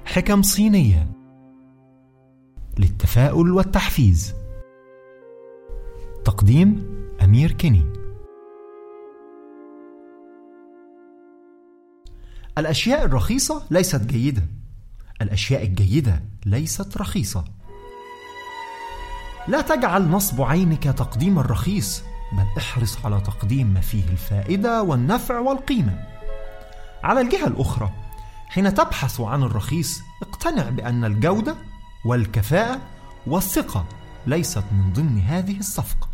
حكم صينية للتفاؤل والتحفيز. تقديم أمير كيني. الأشياء الرخيصة ليست جيدة، الأشياء الجيدة ليست رخيصة. لا تجعل نصب عينك تقديم الرخيص، بل احرص على تقديم ما فيه الفائدة والنفع والقيمة. على الجهة الأخرى، حين تبحث عن الرخيص اقتنع بأن الجودة والكفاءة والثقة ليست من ضمن هذه الصفقة.